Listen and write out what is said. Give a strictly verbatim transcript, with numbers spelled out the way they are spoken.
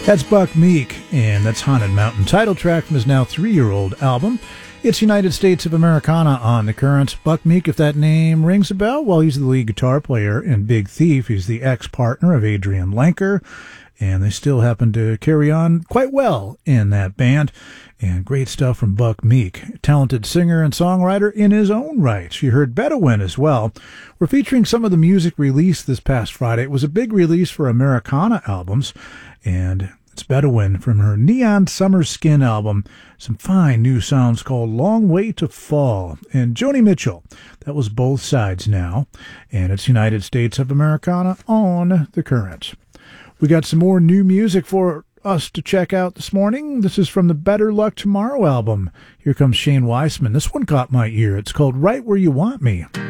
That's Buck Meek, and that's Haunted Mountain, title track from his now three-year-old album. It's United States of Americana on the Current. Buck Meek, if that name rings a bell, well, he's the lead guitar player in Big Thief. He's the ex-partner of Adrian Lenker, and they still happen to carry on quite well in that band. And great stuff from Buck Meek, talented singer and songwriter in his own right. You heard Bedouin as well. We're featuring some of the music released this past Friday. It was a big release for Americana albums, and it's Bedouin from her Neon Summer Skin album. Some fine new sounds called Long Way to Fall. And Joni Mitchell, that was Both Sides Now. And it's United States of Americana on the Current. We got some more new music for us to check out this morning. This is from the Better Luck Tomorrow album. Here comes Shane Weissman. This one caught my ear. It's called Right Where You Want Me.